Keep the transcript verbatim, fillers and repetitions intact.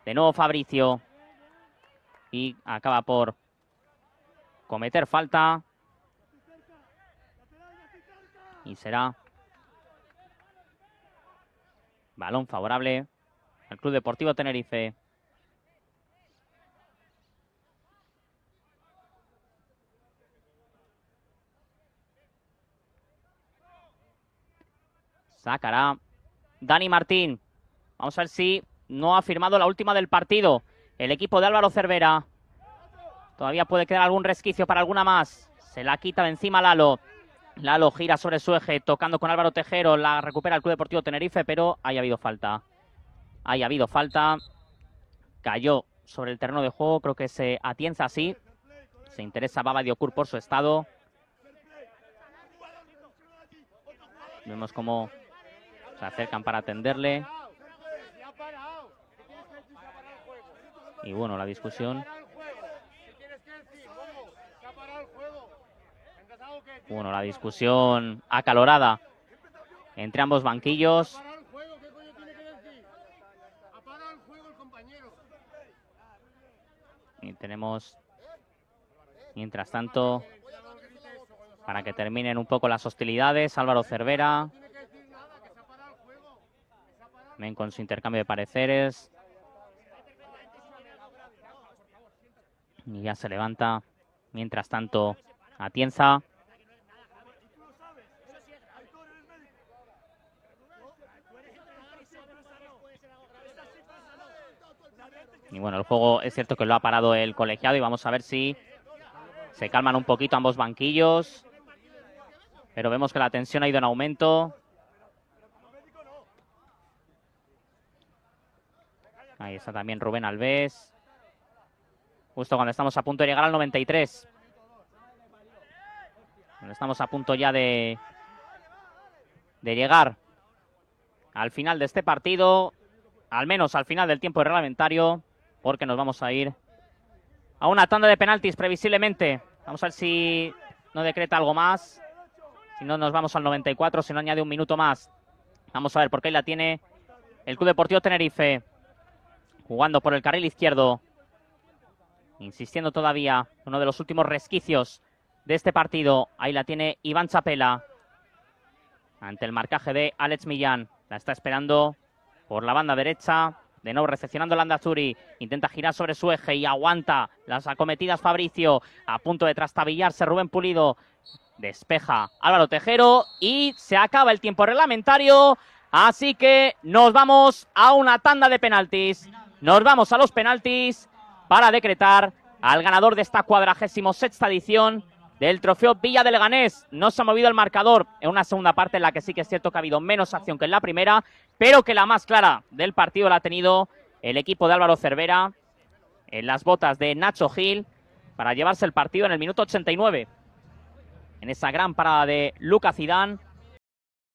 De nuevo Fabricio. Y acaba por cometer falta. Y será balón favorable al Club Deportivo Tenerife. Sacará Dani Martín. Vamos a ver si no ha firmado la última del partido el equipo de Álvaro Cervera. Todavía puede quedar algún resquicio para alguna más. Se la quita de encima Lalo. Lalo gira sobre su eje, tocando con Álvaro Tejero. La recupera el Club Deportivo Tenerife, pero ahí ha habido falta. Ahí ha habido falta. Cayó sobre el terreno de juego. Creo que se Atienza así. Se interesa Baba Diocur por su estado. Vemos cómo se acercan para atenderle. Y bueno, la discusión. Bueno, la discusión acalorada entre ambos banquillos. Y tenemos, mientras tanto, para que terminen un poco las hostilidades, Álvaro Cervera. Ven con su intercambio de pareceres. Y ya se levanta. Mientras tanto, Atienza. Y bueno, el juego es cierto que lo ha parado el colegiado y vamos a ver si se calman un poquito ambos banquillos. Pero vemos que la tensión ha ido en aumento. Ahí está también Rubén Alves. Justo cuando estamos a punto de llegar al noventa y tres. Cuando estamos a punto ya de, de llegar al final de este partido. Al menos al final del tiempo reglamentario. Porque nos vamos a ir a una tanda de penaltis previsiblemente. Vamos a ver si no decreta algo más. Si no, nos vamos al noventa y cuatro, si no añade un minuto más. Vamos a ver, porque ahí la tiene el Club Deportivo Tenerife. Jugando por el carril izquierdo. Insistiendo todavía. Uno de los últimos resquicios de este partido. Ahí la tiene Iván Chapela. Ante el marcaje de Alex Millán. La está esperando por la banda derecha. De nuevo recepcionando Landazuri. Intenta girar sobre su eje y aguanta las acometidas Fabricio. A punto de trastabillarse Rubén Pulido. Despeja Álvaro Tejero y se acaba el tiempo reglamentario. Así que nos vamos a una tanda de penaltis. Nos vamos a los penaltis para decretar al ganador de esta cuadragésimo sexta edición del Trofeo Villa de Leganés. No se ha movido el marcador en una segunda parte en la que sí que es cierto que ha habido menos acción que en la primera, pero que la más clara del partido la ha tenido el equipo de Álvaro Cervera en las botas de Nacho Gil para llevarse el partido en el minuto ochenta y nueve. En esa gran parada de Lucas Zidane